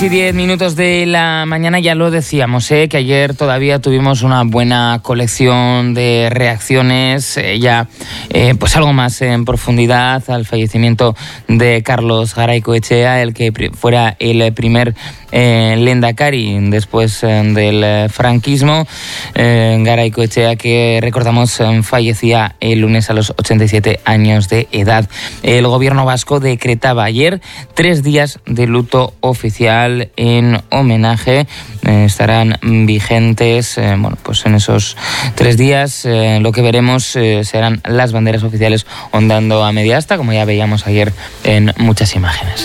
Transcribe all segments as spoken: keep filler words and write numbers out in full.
Y diez minutos de la mañana, ya lo decíamos, ¿eh? que ayer todavía tuvimos una buena colección de reacciones, eh, ya eh, pues algo más en profundidad al fallecimiento de Carlos Garaycoetxea, el que fuera el primer eh, lehendakari después eh, del franquismo. eh, Garaycoetxea, que recordamos eh, fallecía el lunes a los ochenta y siete años de edad. El gobierno vasco decretaba ayer tres días de luto oficial en homenaje. Eh, estarán vigentes eh, bueno, pues en esos tres días. Eh, lo que veremos eh, serán las banderas oficiales ondando a media asta, como ya veíamos ayer en muchas imágenes.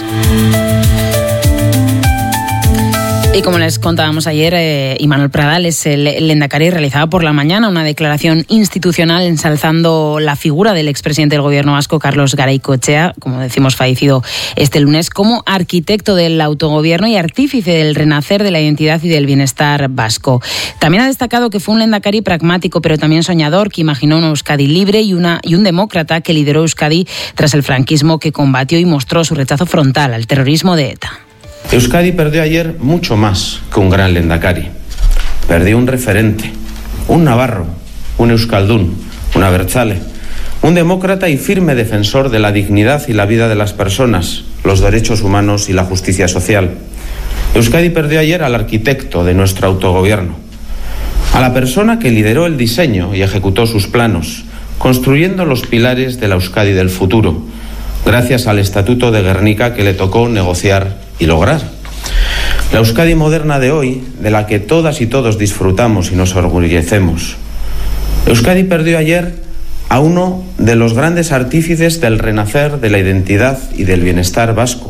Y como les contábamos ayer, eh, Imanol Pradales, el lehendakari, realizaba por la mañana una declaración institucional ensalzando la figura del expresidente del gobierno vasco, Carlos Garaycoetxea, como decimos, fallecido este lunes, como arquitecto del autogobierno y artífice del renacer de la identidad y del bienestar vasco. También ha destacado que fue un lehendakari pragmático, pero también soñador, que imaginó una Euskadi libre y, una, y un demócrata que lideró Euskadi tras el franquismo, que combatió y mostró su rechazo frontal al terrorismo de ETA. Euskadi perdió ayer mucho más que un gran lehendakari. Perdió un referente, un navarro, un euskaldún, un abertzale, un demócrata y firme defensor de la dignidad y la vida de las personas, los derechos humanos y la justicia social. Euskadi perdió ayer al arquitecto de nuestro autogobierno, a la persona que lideró el diseño y ejecutó sus planos, construyendo los pilares de la Euskadi del futuro, gracias al Estatuto de Gernika que le tocó negociar y lograr. La Euskadi moderna de hoy, de la que todas y todos disfrutamos y nos orgullecemos. Euskadi perdió ayer a uno de los grandes artífices del renacer de la identidad y del bienestar vasco.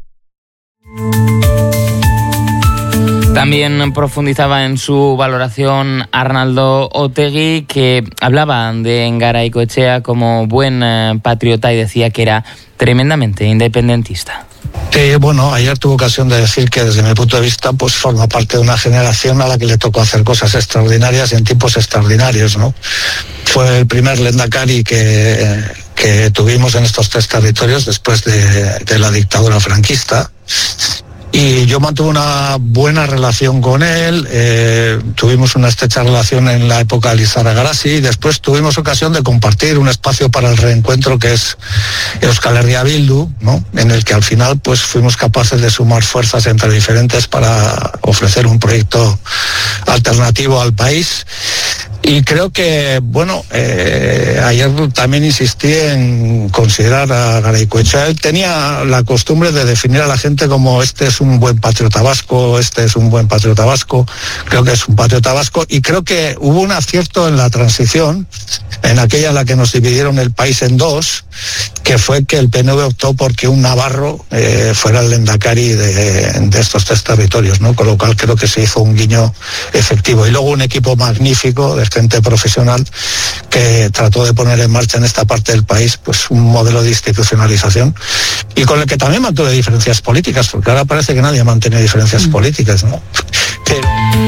También profundizaba en su valoración Arnaldo Otegi, que hablaba de Garaycoetxea como buen eh, patriota y decía que era tremendamente independentista. Eh, bueno, ayer tuve ocasión de decir que desde mi punto de vista pues forma parte de una generación a la que le tocó hacer cosas extraordinarias en tiempos extraordinarios, ¿no? Fue el primer lehendakari que, que tuvimos en estos tres territorios después de, de la dictadura franquista. Y yo mantuve una buena relación con él, eh, tuvimos una estrecha relación en la época de Lizarra Garazi y después tuvimos ocasión de compartir un espacio para el reencuentro que es Euskal Herria Bildu, ¿no? En el que al final pues fuimos capaces de sumar fuerzas entre diferentes para ofrecer un proyecto alternativo al país. Y creo que, bueno, eh, ayer también insistí en considerar a Garaycoetxea. Él tenía la costumbre de definir a la gente como este es un buen patriota vasco, este es un buen patriota vasco, creo que es un patriota vasco, y creo que hubo un acierto en la transición, en aquella en la que nos dividieron el país en dos, que fue que el P N V optó porque un navarro eh, fuera el lehendakari de, de estos tres territorios, ¿no? Con lo cual creo que se hizo un guiño efectivo. Y luego un equipo magnífico de gente profesional que trató de poner en marcha en esta parte del país pues un modelo de institucionalización y con el que también mantuve diferencias políticas, porque ahora parece que nadie mantiene diferencias mm. políticas, ¿no? Pero...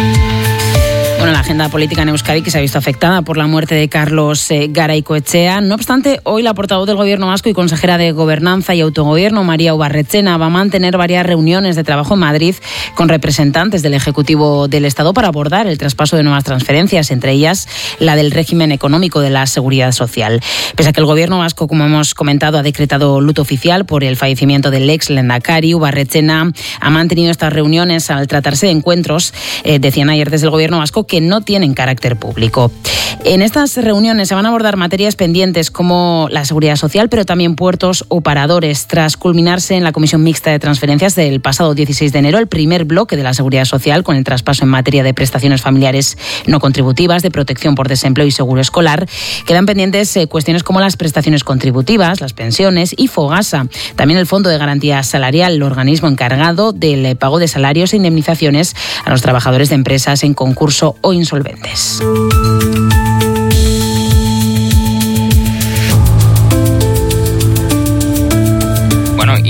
Bueno, la agenda política en Euskadi que se ha visto afectada por la muerte de Carlos eh, Garaycoetxea. No obstante, hoy la portavoz del Gobierno vasco y consejera de Gobernanza y Autogobierno, María Ubarretxena, va a mantener varias reuniones de trabajo en Madrid con representantes del Ejecutivo del Estado para abordar el traspaso de nuevas transferencias, entre ellas la del régimen económico de la Seguridad Social. Pese a que el Gobierno vasco, como hemos comentado, ha decretado luto oficial por el fallecimiento del ex lehendakari, Ubarretxena ha mantenido estas reuniones al tratarse de encuentros, eh, decían ayer desde el Gobierno vasco, que no tienen carácter público. En estas reuniones se van a abordar materias pendientes como la seguridad social, pero también puertos o paradores. Tras culminarse en la Comisión Mixta de Transferencias del pasado dieciséis de enero el primer bloque de la seguridad social con el traspaso en materia de prestaciones familiares no contributivas, de protección por desempleo y seguro escolar, quedan pendientes eh, cuestiones como las prestaciones contributivas, las pensiones y Fogasa. También el Fondo de Garantía Salarial, el organismo encargado del pago de salarios e indemnizaciones a los trabajadores de empresas en concurso o insolventes.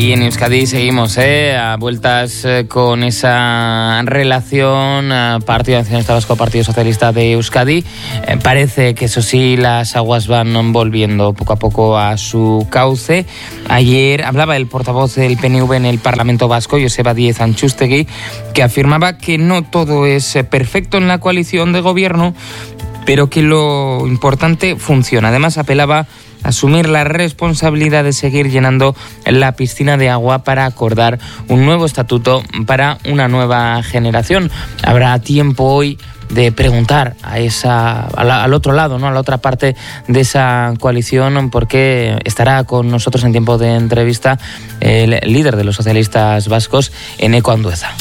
Y en Euskadi seguimos ¿eh? a vueltas eh, con esa relación eh, Partido Nacionalista Vasco, Partido Socialista de Euskadi. Eh, parece que eso sí, las aguas van volviendo poco a poco a su cauce. Ayer hablaba el portavoz del P N V en el Parlamento Vasco, Joseba Díez Antxustegui, que afirmaba que no todo es perfecto en la coalición de gobierno, pero que lo importante funciona. Además, apelaba a asumir la responsabilidad de seguir llenando la piscina de agua para acordar un nuevo estatuto para una nueva generación. Habrá tiempo hoy de preguntar a esa, a la, al otro lado, ¿no? A la otra parte de esa coalición, porque estará con nosotros en tiempo de entrevista el líder de los socialistas vascos, Eneko Andueza.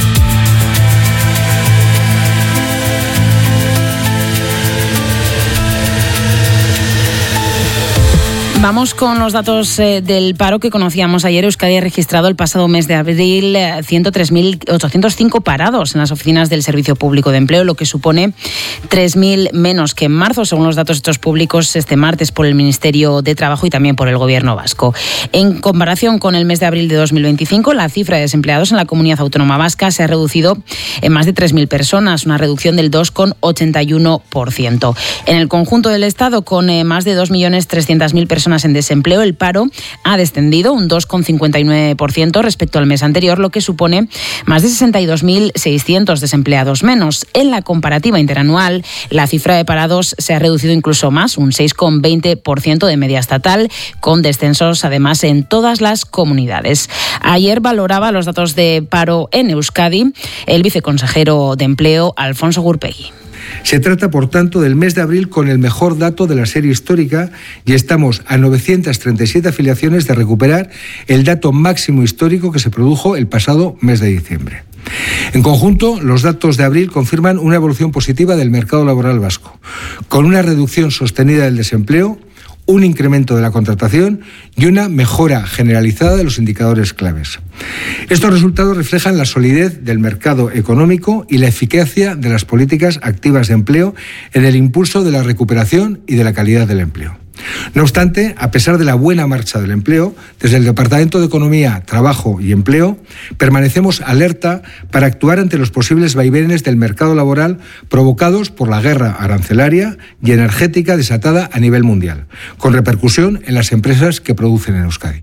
Vamos con los datos eh, del paro que conocíamos ayer. Euskadi ha registrado el pasado mes de abril eh, ciento tres mil ochocientos cinco parados en las oficinas del Servicio Público de Empleo, lo que supone tres mil menos que en marzo, según los datos hechos públicos este martes por el Ministerio de Trabajo y también por el Gobierno vasco. En comparación con el mes de abril de dos mil veinticinco, la cifra de desempleados en la Comunidad Autónoma Vasca se ha reducido en más de tres mil personas, una reducción del dos coma ochenta y uno por ciento. En el conjunto del Estado, con eh, más de dos millones trescientas mil personas en desempleo, el paro ha descendido un dos coma cincuenta y nueve por ciento respecto al mes anterior, lo que supone más de sesenta y dos mil seiscientos desempleados menos. En la comparativa interanual, la cifra de parados se ha reducido incluso más, un seis coma veinte por ciento de media estatal, con descensos además en todas las comunidades. Ayer valoraba los datos de paro en Euskadi el viceconsejero de Empleo, Alfonso Gurpegui. Se trata, por tanto, del mes de abril con el mejor dato de la serie histórica y estamos a novecientas treinta y siete afiliaciones de recuperar el dato máximo histórico que se produjo el pasado mes de diciembre. En conjunto, los datos de abril confirman una evolución positiva del mercado laboral vasco, con una reducción sostenida del desempleo, un incremento de la contratación y una mejora generalizada de los indicadores claves. Estos resultados reflejan la solidez del mercado económico y la eficacia de las políticas activas de empleo en el impulso de la recuperación y de la calidad del empleo. No obstante, a pesar de la buena marcha del empleo, desde el Departamento de Economía, Trabajo y Empleo, permanecemos alerta para actuar ante los posibles vaivenes del mercado laboral provocados por la guerra arancelaria y energética desatada a nivel mundial, con repercusión en las empresas que producen en Euskadi.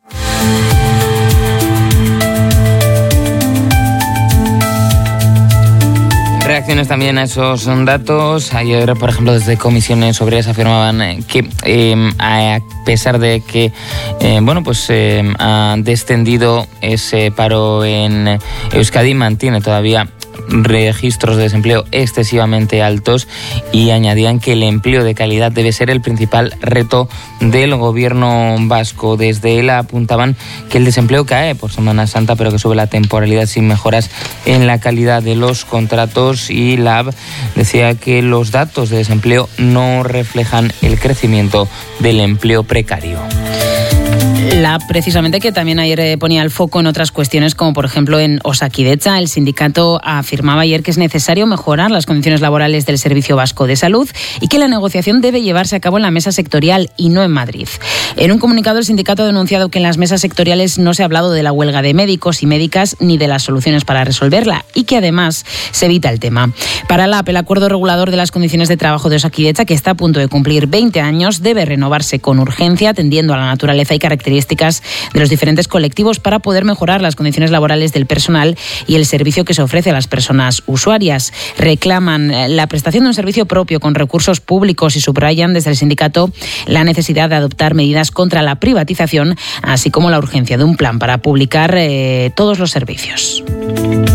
Reacciones también a esos datos. Ayer, por ejemplo, desde comisiones obreras afirmaban que eh, a pesar de que eh, bueno, pues eh, ha descendido ese paro en Euskadi, mantiene todavía registros de desempleo excesivamente altos y añadían que el empleo de calidad debe ser el principal reto del gobierno vasco. Desde él apuntaban que el desempleo cae por Semana Santa, pero que sube la temporalidad sin mejoras en la calidad de los contratos, y la A B decía que los datos de desempleo no reflejan el crecimiento del empleo precario. La precisamente que también ayer ponía el foco en otras cuestiones, como por ejemplo en Osakidetza. El sindicato afirmaba ayer que es necesario mejorar las condiciones laborales del Servicio Vasco de Salud y que la negociación debe llevarse a cabo en la mesa sectorial y no en Madrid. En un comunicado, el sindicato ha denunciado que en las mesas sectoriales no se ha hablado de la huelga de médicos y médicas ni de las soluciones para resolverla, y que además se evita el tema. Para la A P, el acuerdo regulador de las condiciones de trabajo de Osakidetza, que está a punto de cumplir veinte años, debe renovarse con urgencia, atendiendo a la naturaleza y características de los diferentes colectivos para poder mejorar las condiciones laborales del personal y el servicio que se ofrece a las personas usuarias. Reclaman la prestación de un servicio propio con recursos públicos y subrayan desde el sindicato la necesidad de adoptar medidas contra la privatización, así como la urgencia de un plan para publicar eh, todos los servicios.